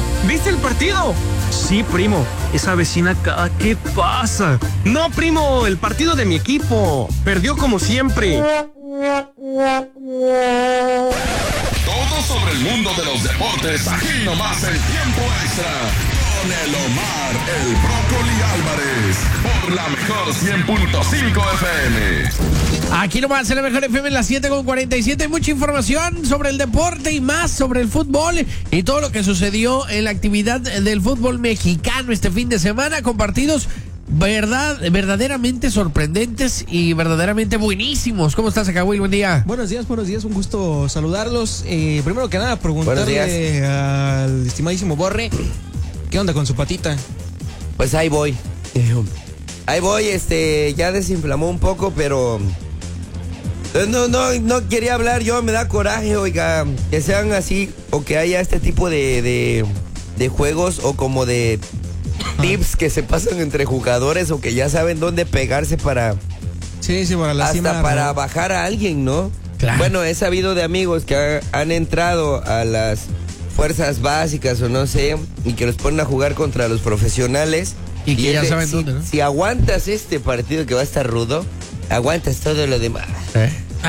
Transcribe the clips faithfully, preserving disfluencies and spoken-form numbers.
¿Viste el partido? Sí, primo. Esa vecina acá, ¿qué pasa? No, primo, el partido de mi equipo. Perdió como siempre. Todo sobre el mundo de los deportes, aquí nomás en Tiempo Extra. Con el Omar, el Brócoli Álvarez, por la mejor cien punto cinco F M. Aquí nomás en la mejor F M, las siete con cuarenta y siete. Mucha información sobre el deporte y más sobre el fútbol y todo lo que sucedió en la actividad del fútbol mexicano este fin de semana, con partidos verdad, verdaderamente sorprendentes y verdaderamente buenísimos. ¿Cómo estás, Acahuil? Buen día. Buenos días, buenos días, un gusto saludarlos. Eh, primero que nada, preguntarle al estimadísimo Borre, ¿qué onda con su patita? Pues ahí voy. Ahí voy, este, ya desinflamó un poco, pero no, no, no quería hablar yo, me da coraje, oiga, que sean así, o que haya este tipo de, de, de juegos, o como de tips que se pasan entre jugadores, o que ya saben dónde pegarse para, sí, sí, para la hasta cima, para ¿no? bajar a alguien, ¿no? Claro. Bueno, he sabido de amigos que ha, han entrado a las fuerzas básicas o no sé, y que los ponen a jugar contra los profesionales. Y que ya este, saben si, dónde, ¿no? Si aguantas este partido que va a estar rudo, aguantas todo lo demás. ¿Eh?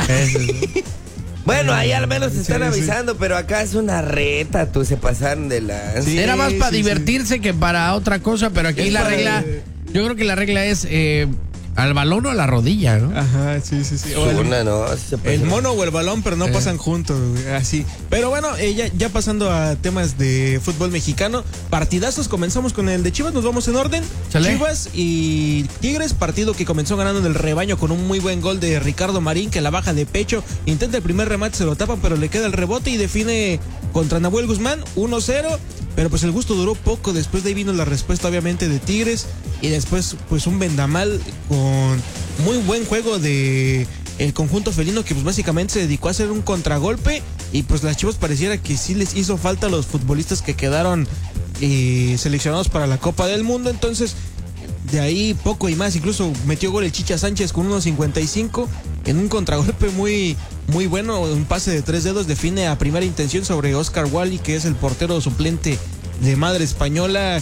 Bueno, ahí al menos te están Sí, sí. avisando, pero acá es una reta, tú, se pasaron de la... Sí. Era más para sí, divertirse sí. que para otra cosa, pero aquí Es la para- regla, yo creo que la regla es eh, al balón o a la rodilla, ¿no? Ajá, sí, sí, sí. O el, Una, no, sí se el pasaron. mono o el balón, pero no Eh. pasan juntos, güey, así. Pero bueno, eh, ya, ya pasando a temas de fútbol mexicano, partidazos, comenzamos con el de Chivas, nos vamos en orden. Chale. Chivas y Tigres, partido que comenzó ganando en el rebaño con un muy buen gol de Ricardo Marín, que la baja de pecho, intenta el primer remate, se lo tapan, pero le queda el rebote y define contra Nahuel Guzmán, uno cero. Pero pues el gusto duró poco, después de ahí vino la respuesta obviamente de Tigres y después pues un vendamal con muy buen juego de el conjunto felino, que pues básicamente se dedicó a hacer un contragolpe y pues las Chivas pareciera que sí les hizo falta a los futbolistas que quedaron eh, seleccionados para la Copa del Mundo. Entonces de ahí poco y más, incluso metió gol el Chicha Sánchez con uno cincuenta y cinco en un contragolpe muy muy bueno, un pase de tres dedos, define a primera intención sobre Oscar Wally, que es el portero suplente de madre española,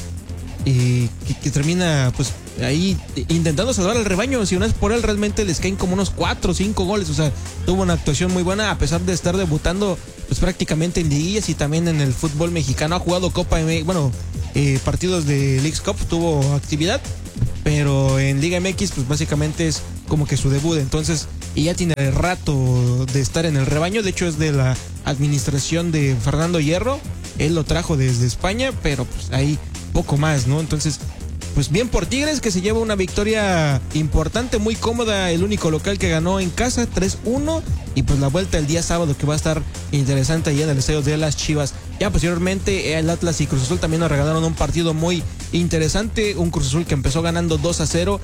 y que, que termina pues ahí intentando salvar al rebaño. Si no es por él, realmente les caen como unos cuatro o cinco goles. O sea, tuvo una actuación muy buena a pesar de estar debutando pues prácticamente en liguillas y también en el fútbol mexicano. Ha jugado Copa M X, bueno, eh, partidos de Leagues Cup, tuvo actividad, pero en Liga M X pues básicamente es como que su debut. Entonces, y ya tiene rato de estar en el rebaño. De hecho es de la administración de Fernando Hierro, él lo trajo desde España, pero pues ahí poco más, ¿no? Entonces, pues bien por Tigres, que se lleva una victoria importante, muy cómoda, el único local que ganó en casa, tres uno, y pues la vuelta el día sábado, que va a estar interesante allá en el estadio de las Chivas. Ya posteriormente el Atlas y Cruz Azul también nos regalaron un partido muy interesante, un Cruz Azul que empezó ganando dos a cero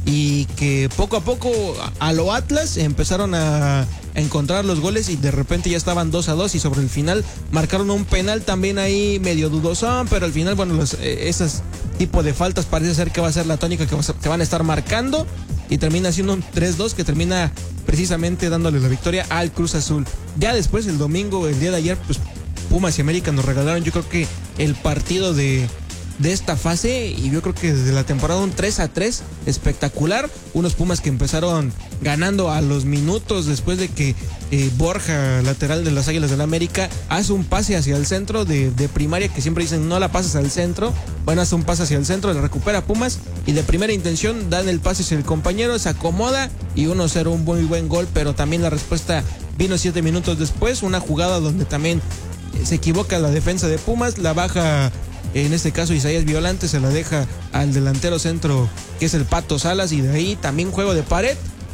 y que poco a poco a lo Atlas empezaron a encontrar los goles y de repente ya estaban dos a dos y sobre el final marcaron un penal también ahí medio dudoso, pero al final, bueno, los, eh, esos tipo de faltas parece ser que va a ser la tónica que, va a, que van a estar marcando y termina siendo un tres dos que termina precisamente dándole la victoria al Cruz Azul. Ya después, el domingo, el día de ayer, pues Pumas y América nos regalaron, yo creo que el partido de, de esta fase, y yo creo que desde la temporada un tres a tres espectacular. Unos Pumas que empezaron ganando a los minutos después de que eh, Borja, lateral de las Águilas del América, hace un pase hacia el centro de, de primaria, que siempre dicen no la pasas al centro. Bueno, hace un pase hacia el centro, le recupera Pumas y de primera intención dan el pase hacia el compañero, se acomoda y uno cero, un muy buen gol, pero también la respuesta vino siete minutos después, una jugada donde también se equivoca la defensa de Pumas, la baja, en este caso Isaías Violante, se la deja al delantero centro que es el Pato Salas, y de ahí también juego de pared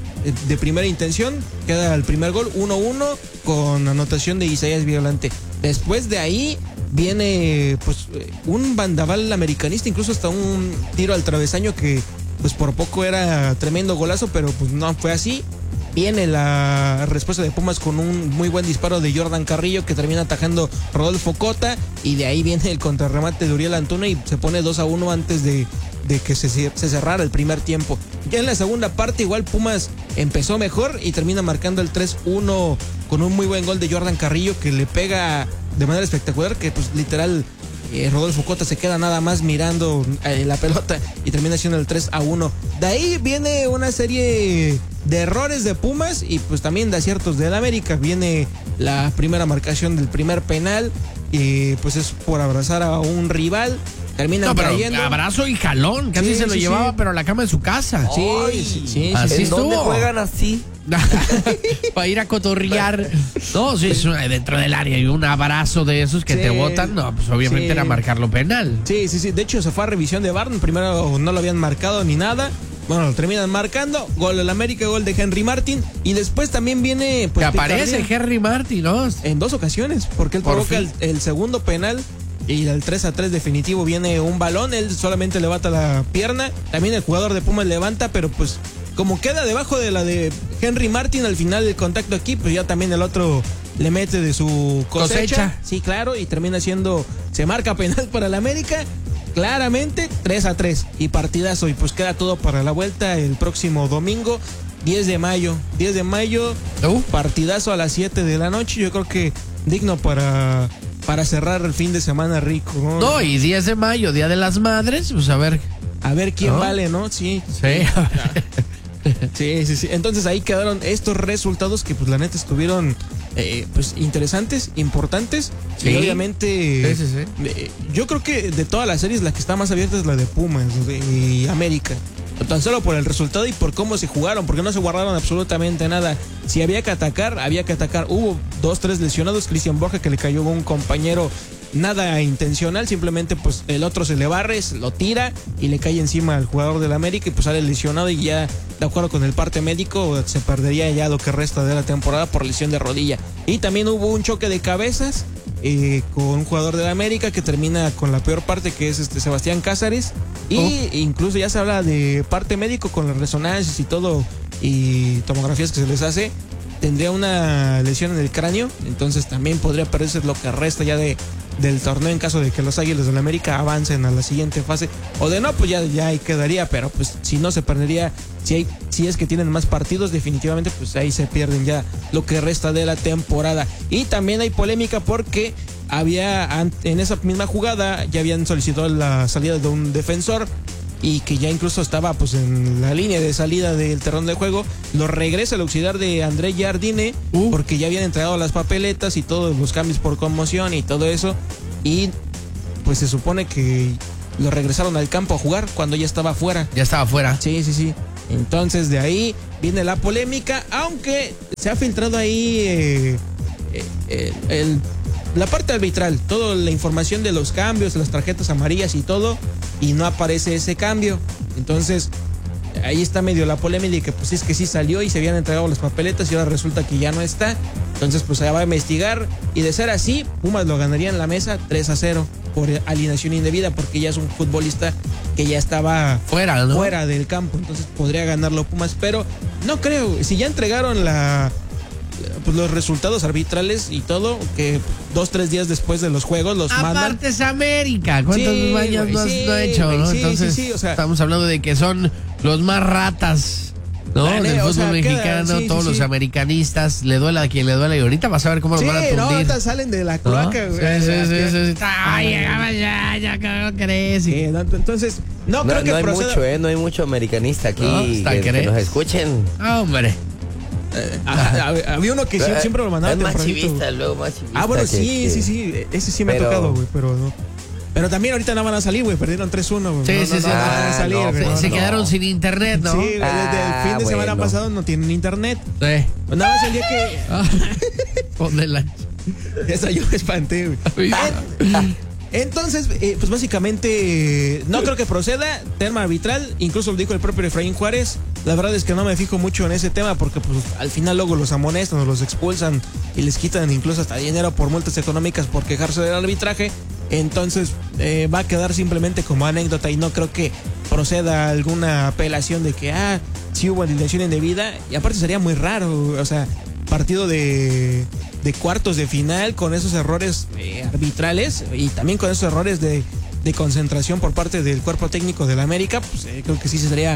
de primera intención, queda el primer gol uno uno con anotación de Isaías Violante. Después de ahí viene pues un bandaval americanista, incluso hasta un tiro al travesaño que pues por poco era tremendo golazo, pero pues no fue así. Viene la respuesta de Pumas con un muy buen disparo de Jordan Carrillo que termina atajando Rodolfo Cota, y de ahí viene el contrarremate de Uriel Antuna y se pone dos a uno antes de, de que se, se cerrara el primer tiempo. Ya en la segunda parte igual Pumas empezó mejor y termina marcando el tres uno con un muy buen gol de Jordan Carrillo que le pega de manera espectacular, que pues literal Eh, Rodolfo Cota se queda nada más mirando eh, la pelota y termina siendo el tres a uno. De ahí viene una serie de errores de Pumas y pues también de aciertos del América. Viene la primera marcación del primer penal y pues es por abrazar a un rival. Terminan No, pero cayendo. abrazo y jalón, casi Sí, se lo sí, llevaba, sí. pero a la cama de su casa. Sí, Ay, sí, sí, así sí. ¿En dónde estuvo. juegan así? Para ir a cotorrear. No, sí, es una- dentro del área y un abrazo de esos que Sí. te botan, no, pues obviamente Sí. era marcarlo penal. Sí, sí, sí. De hecho, se fue a revisión de V A R. Primero no lo habían marcado ni nada. Bueno, lo terminan marcando. Gol del América, gol de Henry Martin. Y después también viene. Pues, que aparece picardía Henry Martin, ¿no? en dos ocasiones. Porque él Por provoca el, fin. el segundo penal. Y el tres a tres definitivo viene un balón. Él solamente levanta la pierna. También el jugador de Pumas levanta, pero pues. Como queda debajo de la de Henry Martin, al final del contacto aquí, pues ya también el otro le mete de su cosecha. Cosecha. Sí, claro, y termina siendo, se marca penal para el América, claramente tres a tres y partidazo, y pues queda todo para la vuelta el próximo domingo, diez de mayo, diez de mayo, Uh. partidazo a las siete de la noche, yo creo que digno para, para cerrar el fin de semana rico, ¿no? No, y diez de mayo, Día de las Madres, pues a ver. A ver quién ¿No? vale, ¿no? Sí. Sí. Sí, sí, sí. Entonces ahí quedaron estos resultados que pues la neta estuvieron eh, pues interesantes, importantes. Sí. Y obviamente Sí, sí, sí. eh, yo creo que de todas las series la que está más abierta es la de Pumas de- y América. Tan solo por el resultado y por cómo se jugaron, porque no se guardaron absolutamente nada. Si había que atacar, había que atacar. Hubo dos, tres lesionados. Cristian Borja, que le cayó un compañero, nada intencional, simplemente pues el otro se le barre, se lo tira y le cae encima al jugador del América y pues sale lesionado y ya, de acuerdo con el parte médico, se perdería ya lo que resta de la temporada por lesión de rodilla. Y también hubo un choque de cabezas eh, con un jugador del América que termina con la peor parte, que es este Sebastián Cázares. Y Oh. incluso ya se habla de parte médico con las resonancias y todo y tomografías que se les hace. Tendría una lesión en el cráneo, entonces también podría perderse lo que resta ya de, del torneo en caso de que los Águilas del América avancen a la siguiente fase. O de no, pues ya, ya ahí quedaría, pero pues si no se perdería, si, hay, si es que tienen más partidos, definitivamente pues ahí se pierden ya lo que resta de la temporada. Y también hay polémica porque había, en esa misma jugada, ya habían solicitado la salida de un defensor y que ya incluso estaba pues en la línea de salida del terreno de juego. Lo regresa el auxiliar de André Jardine Uh. porque ya habían entregado las papeletas y todos los cambios por conmoción y todo eso, y pues se supone que lo regresaron al campo a jugar cuando ya estaba fuera. Ya estaba fuera. Sí, sí, sí. Entonces de ahí viene la polémica, aunque se ha filtrado ahí eh, eh, eh, el, la parte arbitral, toda la información de los cambios, las tarjetas amarillas y todo, y no aparece ese cambio. Entonces ahí está medio la polémica de que pues es que sí salió y se habían entregado las papeletas y ahora resulta que ya no está. Entonces pues se va a investigar y de ser así, Pumas lo ganaría en la mesa tres a cero por alineación indebida, porque ya es un futbolista que ya estaba Fuera, ¿no? fuera del campo, entonces podría ganarlo Pumas, pero no creo. Si ya entregaron la pues los resultados arbitrales y todo, que dos, tres días después de los juegos los mandan. Aparte es América. ¿Cuántos Sí, años güey, no, has- sí, no ha hecho, güey, no? sí, Entonces, sí, sí, o sea- estamos hablando de que son los más ratas, ¿no? La Del neta, o fútbol sea, mexicano, queda- sí, todos sí, los sí. americanistas, le duela a quien le duela y ahorita vas a ver cómo Sí, los van a no, tundir. ahorita salen de la ¿no? cloaca, Sí, güey. sí, sí, Ya- sí, sí. Ay, llegaba ya, ya, ¿cómo crees? Sí, no, entonces, no, No, creo que no hay proceda. mucho, ¿eh? No hay mucho americanista aquí No, hasta que, que crees. nos escuchen. Ah, hombre. Ajá, hab- había uno que sí- Eh, siempre lo mandaba es más tempranito. chivista, luego más chivista. Ah, bueno, que- sí, que- sí, sí. Ese sí me Pero- ha tocado, güey, pero no. Pero también ahorita no van a salir, güey. Perdieron tres uno, güey. Sí, no, sí, no, sí. no van a Ah, salir, no, güey. Se, no, se no. quedaron sin internet, ¿no? Sí, güey, desde el Ah, fin de semana bueno. pasado no tienen internet. Sí. Nada más el día que. Ah, ponle la- Esa yo me espanté, güey. Entonces, eh, pues básicamente eh, no creo que proceda tema arbitral, incluso lo dijo el propio Efraín Juárez. La verdad es que no me fijo mucho en ese tema porque pues al final luego los amonestan o los expulsan y les quitan incluso hasta dinero por multas económicas por quejarse del arbitraje. Entonces eh, va a quedar simplemente como anécdota y no creo que proceda alguna apelación de que ah, sí hubo alineación indebida, y aparte sería muy raro, o sea, partido de, de cuartos de final con esos errores eh, arbitrales y también con esos errores de, de concentración por parte del cuerpo técnico del América, pues eh, creo que sí sería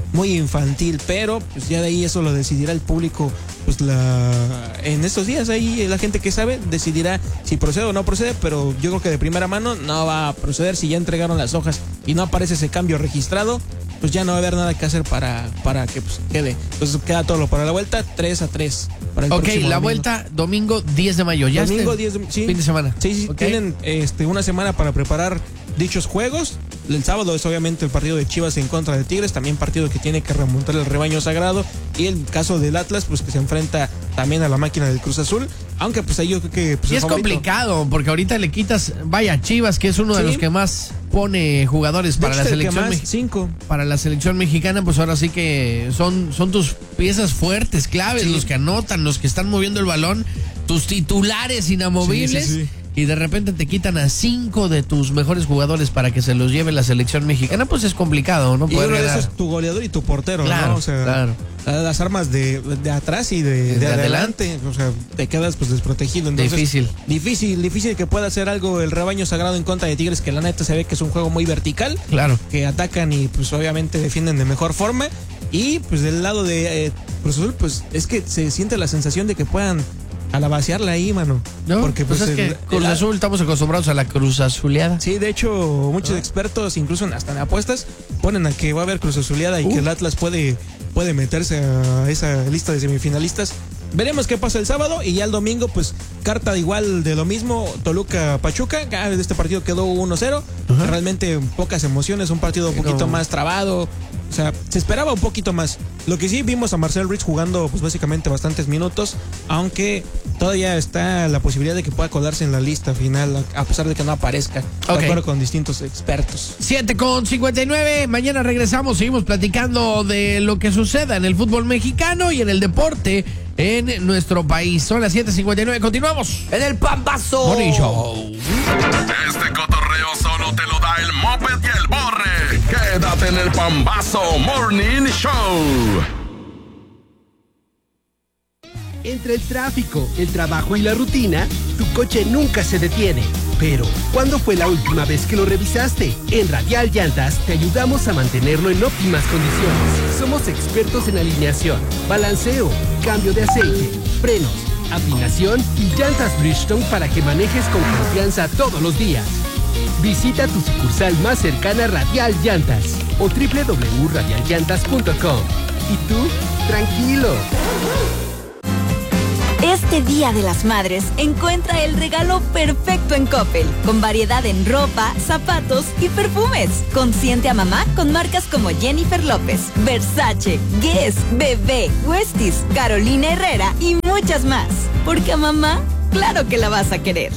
muy infantil, pero pues ya de ahí eso lo decidirá el público, pues la en estos días ahí la gente que sabe decidirá si procede o no procede, pero yo creo que de primera mano no va a proceder. Si ya entregaron las hojas y no aparece ese cambio registrado, pues ya no va a haber nada que hacer para, para que pues, quede. Entonces queda todo para la vuelta, tres a tres. Para el ok, la domingo. vuelta domingo diez de mayo. ¿Ya Domingo este diez de sí. fin de semana? Sí, sí, Okay. tienen este, una semana para preparar dichos juegos. El sábado es obviamente el partido de Chivas en contra de Tigres, también partido que tiene que remontar el rebaño sagrado. Y el caso del Atlas, pues que se enfrenta también a la máquina del Cruz Azul. Aunque pues ahí yo creo que... Pues, y el es favorito. complicado, porque ahorita le quitas, vaya, Chivas, que es uno de Sí. los que más pone jugadores De para hecho, la el que selección más, mex- cinco. para la selección mexicana, pues ahora sí que son, son tus piezas fuertes, claves, Sí. los que anotan, los que están moviendo el balón, tus titulares inamovibles. Sí, sí, sí. Y de repente te quitan a cinco de tus mejores jugadores para que se los lleve la selección mexicana, pues es complicado, ¿no? Y Poder uno de ganar. esos tu goleador y tu portero, Claro, ¿no? O sea, claro. las armas de, de atrás y de, de, De adelante, o sea, te quedas pues desprotegido. Entonces, Difícil. Difícil, difícil que pueda hacer algo el rebaño sagrado en contra de Tigres, que la neta se ve que es un juego muy vertical, Claro. que atacan y pues obviamente defienden de mejor forma. Y pues del lado de eh, Cruz Azul, pues es que se siente la sensación de que puedan alabaciarla ahí, mano. ¿No? Porque pues, pues, es el- que Cruz el- Azul estamos acostumbrados a la Cruz Azuleada. Sí, de hecho, muchos expertos, incluso hasta en apuestas, ponen a que va a haber Cruz Azuleada y Uh. que el Atlas puede, puede meterse a esa lista de semifinalistas. Veremos qué pasa el sábado y ya el domingo, pues, carta igual de lo mismo, Toluca-Pachuca. Ah, este partido quedó uno cero. Ajá. Realmente pocas emociones, un partido un poquito No. más trabado. O sea, se esperaba un poquito más. Lo que sí vimos a Marcel Ruiz jugando, pues, básicamente bastantes minutos, aunque todavía está la posibilidad de que pueda colarse en la lista final, a a pesar de que no aparezca. De Ok. acuerdo con distintos expertos. siete con cincuenta y nueve, mañana regresamos, seguimos platicando de lo que suceda en el fútbol mexicano y en el deporte en nuestro país. Son las siete cincuenta y nueve, continuamos. En el Pambazo. Morning Show. Este cotorreo solo te lo da el Moped y el Borre. Quédate en el Pambazo Morning Show. Entre el tráfico, el trabajo y la rutina, tu coche nunca se detiene. Pero, ¿cuándo fue la última vez que lo revisaste? En Radial Llantas te ayudamos a mantenerlo en óptimas condiciones. Somos expertos en alineación, balanceo, cambio de aceite, frenos, afinación y llantas Bridgestone para que manejes con confianza todos los días. Visita tu sucursal más cercana Radial Llantas o doble u doble u doble u punto radial llantas punto com. ¿Y tú? Tranquilo. Este Día de las Madres, encuentra el regalo perfecto en Coppel, con variedad en ropa, zapatos y perfumes. Consiente a mamá con marcas como Jennifer López, Versace, Guess, Bebé, Westies, Carolina Herrera y muchas más. Porque a mamá, claro que la vas a querer.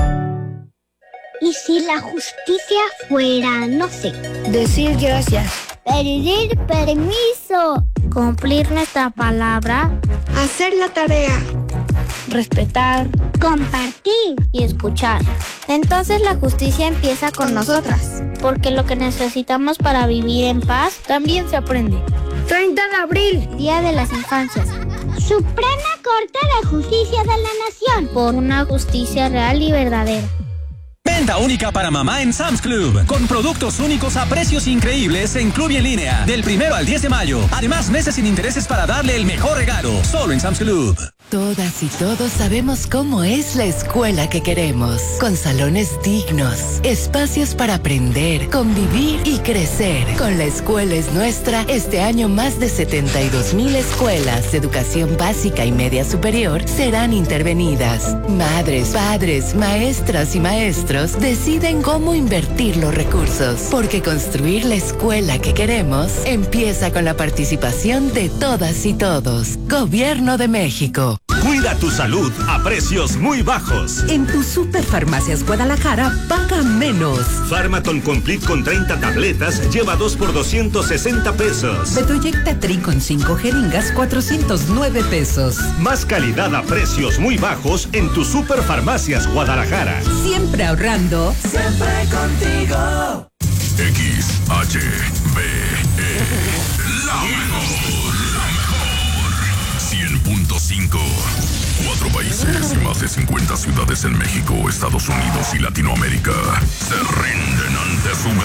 ¿Y si la justicia fuera, no sé, decir gracias, pedir permiso, cumplir nuestra palabra, hacer la tarea, respetar, compartir y escuchar? Entonces la justicia empieza con nosotras, porque lo que necesitamos para vivir en paz también se aprende. treinta de abril, Día de las Infancias. Suprema Corte de Justicia de la Nación, por una justicia real y verdadera. Venta única para mamá en Sam's Club, con productos únicos a precios increíbles en Club y en línea, del primero al diez de mayo. Además, meses sin intereses para darle el mejor regalo, solo en Sam's Club. Todas y todos sabemos cómo es la escuela que queremos, con salones dignos, espacios para aprender, convivir y crecer. Con La Escuela es Nuestra, este año más de setenta y dos mil escuelas de educación básica y media superior serán intervenidas. Madres, padres, maestras y maestros deciden cómo invertir los recursos, porque construir la escuela que queremos empieza con la participación de todas y todos. Gobierno de México. Cuida tu salud a precios muy bajos. En tu Superfarmacias Guadalajara, paga menos. Pharmaton Complete con treinta tabletas lleva dos por doscientos sesenta pesos. Bedoyecta Tri con cinco jeringas, cuatrocientos nueve pesos. Más calidad a precios muy bajos en tu Superfarmacias Guadalajara. Siempre ahorrando. Siempre contigo. X H B E. La mejor. La mejor. cien punto cinco. Cuatro países y más de cincuenta ciudades en México, Estados Unidos y Latinoamérica se rinden ante su